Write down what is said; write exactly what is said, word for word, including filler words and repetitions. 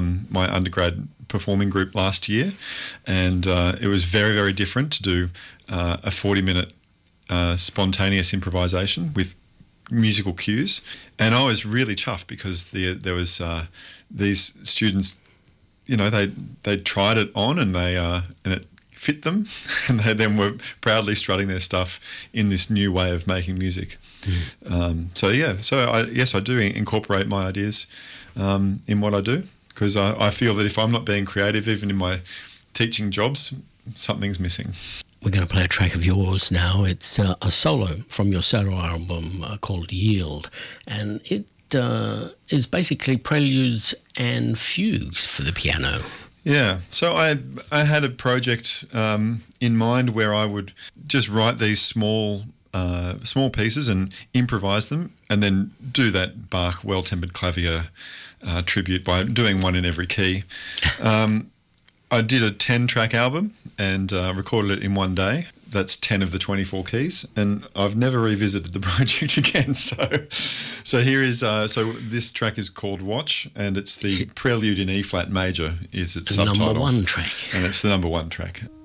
um, my undergrad performing group last year, and uh, it was very, very different to do uh, a forty-minute uh, spontaneous improvisation with musical cues. And I was really chuffed because the, there was uh, these students, you know, they they tried it on and they uh, and it fit them, and they then were proudly strutting their stuff in this new way of making music. Mm. Um, so yeah, so I, yes, I do incorporate my ideas um, in what I do, because I, I feel that if I'm not being creative, even in my teaching jobs, something's missing. We're going to play a track of yours now. It's uh, a solo from your solo album uh, called Yield, and it uh, is basically preludes and fugues for the piano. Yeah, so I I had a project um, in mind where I would just write these small uh, small pieces and improvise them, and then do that Bach Well-Tempered Clavier uh, tribute by doing one in every key. Um, I did a ten-track album and uh, recorded it in one day. That's ten of the twenty-four keys, and I've never revisited the project again. So, so here is uh, so this track is called Watch, and it's the Prelude in E flat major. Is its the subtitle? Number one track, and it's the number one track.